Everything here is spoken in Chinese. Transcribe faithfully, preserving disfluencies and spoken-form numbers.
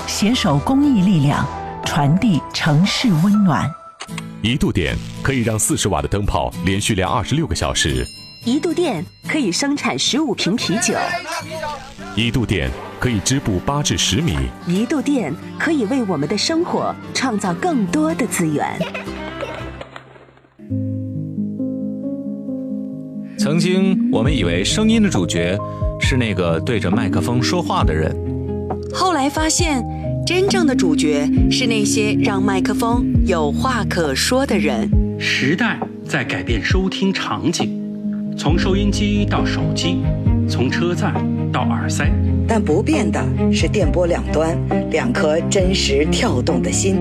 携手公益力量，传递城市温暖。 一度电可以让四十瓦的灯泡连续亮二十六个小时。 一度电可以生产十五瓶啤酒。 一度电可以织布八至十米。 一度电可以为我们的生活创造更多的资源。 曾经我们以为声音的主角是那个对着麦克风说话的人， 后来发现真正的主角是那些让麦克风有话可说的人。 时代在改变收听场景，从收音机到手机，从车载到耳塞， 但不变的是电波两端两颗真实跳动的心。